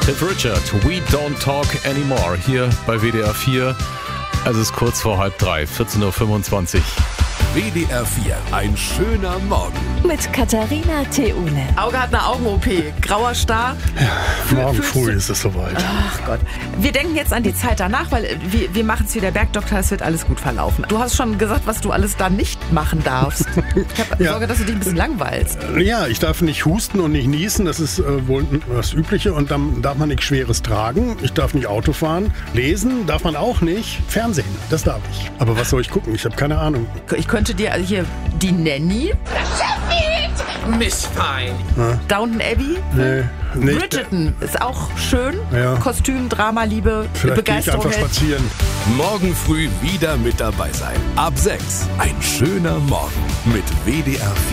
Cliff Richard, We Don't Talk Anymore, hier bei WDR 4. Es ist kurz vor 2:30, 14.25 Uhr. WDR 4, ein schöner Morgen. Mit Katharina Theule. Auge hat eine Augen-OP, grauer Star. Morgen früh ist es soweit. Ach Gott. Wir denken jetzt an die Zeit danach, weil wir machen es wie der Bergdoktor, es wird alles gut verlaufen. Du hast schon gesagt, was du alles da nicht machen darfst. Ich habe Sorge, dass du dich ein bisschen langweilst. Ja, ich darf nicht husten und nicht niesen, das ist wohl das Übliche. Und dann darf man nichts Schweres tragen. Ich darf nicht Auto fahren. Lesen darf man auch nicht. Fernsehen, das darf ich. Aber was soll ich gucken? Ich habe keine Ahnung. Ich könnte dir also hier die Nanny, Miss Fine. Downton Abbey, Nee, Bridgerton ist auch schön. Ja. Kostüm, Drama, Liebe, vielleicht gehe ich Begeisterung. einfach spazieren. Morgen früh wieder mit dabei sein. Ab 6, ein schöner Morgen mit WDR 4.